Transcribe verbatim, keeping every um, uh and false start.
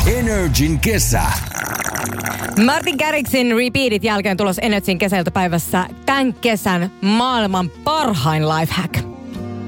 Energin kesä. Martin Garrixin Repeatit jälkeen tulos Energin kesäiltapäivässä tämän kesän maailman parhain lifehack.